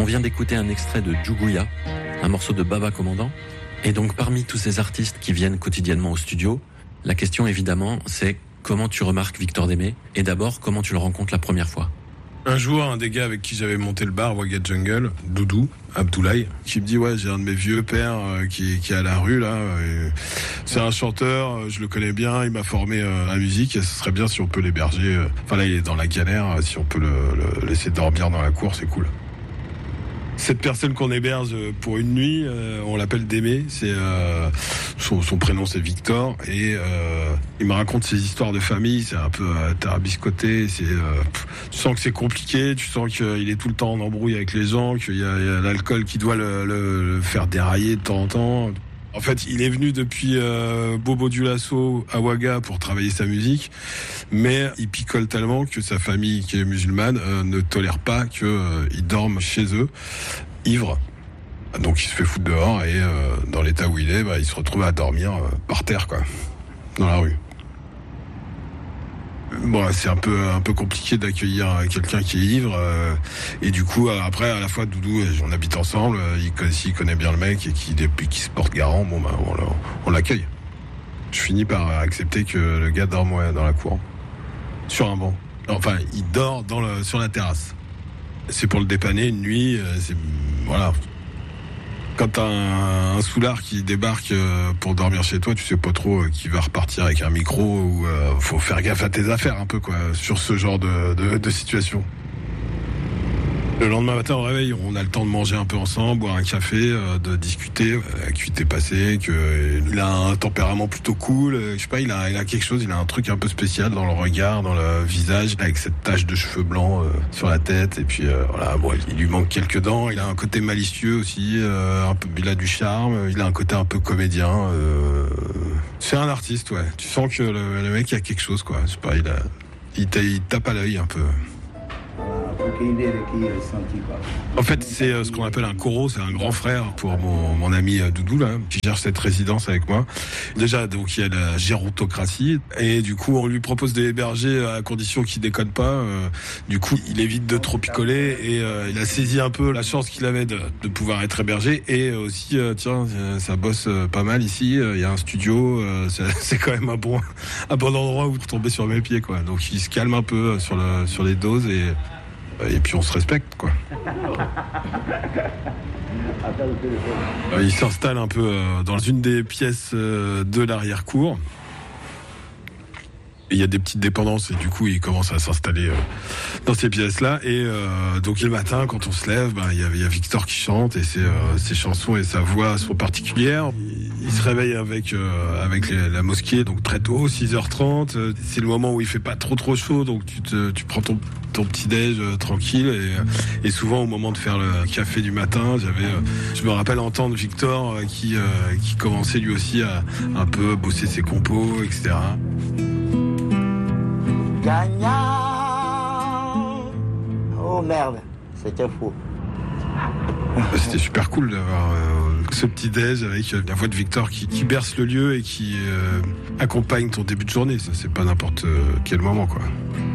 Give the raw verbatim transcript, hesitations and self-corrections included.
On vient d'écouter un extrait de Djougouya, un morceau de Baba Commandant. Et donc parmi tous ces artistes qui viennent quotidiennement au studio, la question évidemment c'est comment tu remarques Victor Démé et d'abord comment tu le rencontres la première fois. Un jour, un des gars avec qui j'avais monté le bar, Wagga Jungle, Doudou, Abdoulaye, qui me dit ouais j'ai un de mes vieux pères euh, qui, qui est à la rue là, et c'est un chanteur, euh, je le connais bien, il m'a formé euh, à la musique et ce serait bien si on peut l'héberger. Euh, enfin là il est dans la galère, euh, si on peut le, le laisser dormir dans la cour, c'est cool. Cette personne qu'on héberge pour une nuit, euh, on l'appelle Démé. C'est euh, son, son prénom c'est Victor et euh, il me raconte ses histoires de famille. C'est un peu euh, tarabiscoté. C'est, euh, tu sens que c'est compliqué. Tu sens qu'il est tout le temps en embrouille avec les gens, qu'il y a, il y a l'alcool qui doit le, le, le faire dérailler de temps en temps. En fait, il est venu depuis euh, Bobo Dioulasso à Ouaga pour travailler sa musique, mais il picole tellement que sa famille, qui est musulmane, euh, ne tolère pas qu'il euh, dorme chez eux, ivre. Donc il se fait foutre dehors et euh, dans l'état où il est, bah, il se retrouve à dormir euh, par terre, quoi, dans la rue. Bon, c'est un peu un peu compliqué d'accueillir quelqu'un qui est ivre euh, et du coup après à la fois Doudou, on habite ensemble, il s'il connaît bien le mec et qu'il qui se porte garant, bon bah on, on l'accueille. Je finis par accepter que le gars dorme ouais, dans la cour, sur un banc. Enfin, il dort dans le, sur la terrasse. C'est pour le dépanner une nuit. C'est, voilà. Quand t'as un, un soulard qui débarque pour dormir chez toi, tu sais pas trop qui va repartir avec un micro ou euh, faut faire gaffe à tes affaires un peu quoi sur ce genre de, de, de situation. Le lendemain matin au réveil, on a le temps de manger un peu ensemble, boire un café, euh, de discuter, euh, qui t'est passé, que euh, il a un tempérament plutôt cool, euh, je sais pas, il a, il a quelque chose, il a un truc un peu spécial dans le regard, dans le visage, avec cette tache de cheveux blancs euh, sur la tête, et puis euh, voilà, bon, il lui manque quelques dents, il a un côté malicieux aussi, euh, un peu, il a du charme, il a un côté un peu comédien. Euh, c'est un artiste, ouais. Tu sens que le, le mec il a quelque chose, quoi. Je sais pas, il a, il, il tape à l'œil un peu. En fait, c'est euh, ce qu'on appelle un coro, c'est un grand frère pour mon, mon ami euh, Doudou là, qui gère cette résidence avec moi. Déjà, donc il y a la gérontocratie et du coup on lui propose de l'héberger à condition qu'il déconne pas. Euh, du coup, il évite de trop picoler et euh, il a saisi un peu la chance qu'il avait de, de pouvoir être hébergé et aussi euh, tiens, ça bosse euh, pas mal ici. Il euh, y a un studio, euh, c'est, c'est quand même un bon, un bon endroit où tomber sur mes pieds quoi. Donc il se calme un peu sur le, sur les doses et Et puis on se respecte, quoi. Il s'installe un peu dans une des pièces de l'arrière-cour. Il y a des petites dépendances et du coup il commence à s'installer dans ces pièces-là. Et euh, donc le matin, quand on se lève, bah, il y a, il y a Victor qui chante et ses, euh, ses chansons et sa voix sont particulières. Il, il se réveille avec euh, avec les, la mosquée, donc très tôt, six heures trente. C'est le moment où il fait pas trop trop chaud, donc tu te, tu prends ton ton petit déj euh, tranquille et, et souvent au moment de faire le café du matin, j'avais, euh, je me rappelle entendre Victor euh, qui euh, qui commençait lui aussi à un peu bosser ses compos, et cetera. Gagnant. Oh merde, c'était fou. C'était super cool d'avoir euh, ce petit déj avec euh, la voix de Victor qui, qui berce le lieu et qui euh, accompagne ton début de journée. Ça, c'est pas n'importe quel moment, quoi.